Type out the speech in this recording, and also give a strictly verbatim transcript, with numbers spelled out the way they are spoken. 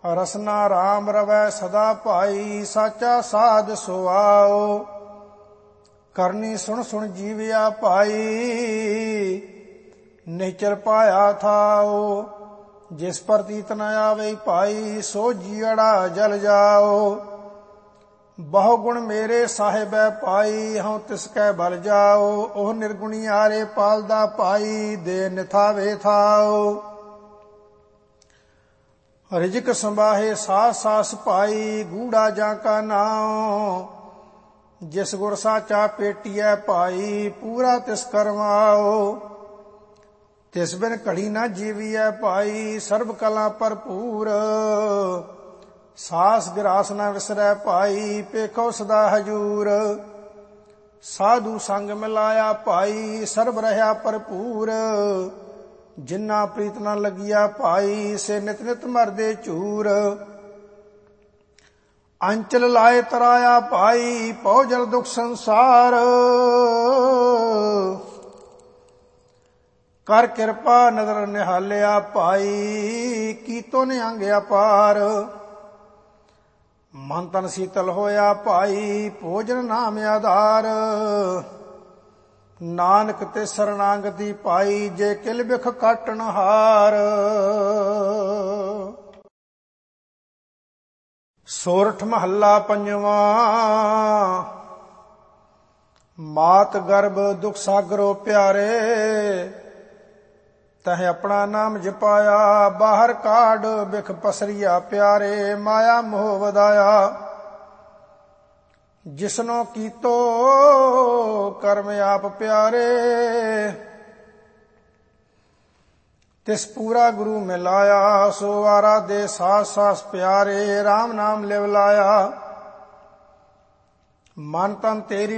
ਰਸਨਾ ਰਾਮ ਰਵੈ ਸਦਾ ਭਾਈ, ਸਾਚਾ ਸਾਧ ਸੁਆਓ। ਕਰਨੀ ਸੁਣ ਸੁਣ ਜੀਵਿਆ ਭਾਈ, ਨਿਚਰ ਪਾਇਆ ਥਾਓ। ਜਿਸ ਪ੍ਰਤੀਤ ਨ ਆਵੇ ਭਾਈ, ਸੋ ਜੀਅੜਾ ਜਲ ਜਾਓ। ਬਹੁ ਗੁਣ ਮੇਰੇ ਸਾਹਿਬੈ ਭਾਈ, ਹਉ ਤਿਸ ਕੈ ਬਲ ਜਾਓ। ਉਹ ਨਿਰਗੁਣੀ ਆਰੇ ਪਾਲਦਾ ਭਾਈ, ਦੇ ਨਿਥਾਵੇ ਥਾਓ। ਰਿਜਕ ਸੰਬਾਹੇ ਸਾਸ ਸਾਸ ਭਾਈ, ਗੂੜਾ ਜਾਂ ਕਾ ਨਾਉ। ਜਿਸ ਗੁਰ ਸਾਚਾ ਪੇਟੀਐ ਭਾਈ, ਪੂਰਾ ਤਿਸ ਕਰਵਾਓ। ਤਿਸ ਬਿਨ ਘੜੀ ਨਾ ਜੀਵੀਐ ਭਾਈ, ਸਰਬ ਕਲਾ ਭਰਪੂਰ। ਸਾਸ ਗਿਰਾਸ ਨਾ ਵਿਸਰੈ ਭਾਈ, ਪੇਖੋ ਸਦਾ ਹਜੂਰ। ਸਾਧੂ ਸੰਗ ਮਿਲਾਇਆ ਭਾਈ, ਸਰਬ ਰਹਿਆ ਭਰਪੂਰ। ਜਿੰਨਾ ਪ੍ਰੀਤ ਨਾ ਲੱਗਿਆ ਭਾਈ, ਸੇ ਨਿਤ ਨਿਤ ਮਰਦੇ ਝੂਰ। ਅੰਚਲ ਲਾਏ ਤਰਾਇਆ ਭਾਈ, ਪਉ ਜਲ ਦੁਖ ਸੰਸਾਰ। ਕਰ ਕਿਰਪਾ ਨਦਰ ਨਿਹਾਲਿਆ ਭਾਈ, ਕੀਤੋ ਨਿਹੰਗ ਅਪਾਰ। ਮਨ ਤਨ ਸੀਤਲ ਹੋਇਆ ਭਾਈ, ਭੋਜਨ ਨਾਮ ਆਧਾਰ। ਨਾਨਕ ਤੇ ਸਰਨਾਗਤੀ ਪਾਈ, ਜੇ ਕਿਲ ਬਿਖ ਕਾਟਣ ਹਾਰ। ਸੋਰਠ ਮਹੱਲਾ ਪੰਜਵਾਂ। ਮਾਤ ਗਰਭ ਦੁਖ ਸਾਗਰੋ ਪਿਆਰੇ, ਤਹ ਆਪਣਾ ਨਾਮ ਜਪਾਇਆ। ਬਾਹਰ ਕਾਢ ਬਿਖ ਪਸਰੀਆ ਪਿਆਰੇ, ਮਾਇਆ ਮੋਹ ਵਧਾਇਆ। ਜਿਸਨੋ ਕੀਤੋ ਕਰਮ ਆਪ ਪਿਆਰੇ, ਤਿਸ ਪੂਰਾ ਗੁਰੂ ਮਿਲਾਇਆ। ਸੋ ਆਰਾ ਦੇ ਸਾਸ ਸਾਸ ਪਿਆਰੇ, ਰਾਮ ਨਾਮ ਲਿਵ ਲਾਇਆ। ਮਨ ਤਨ ਤੇਰੀ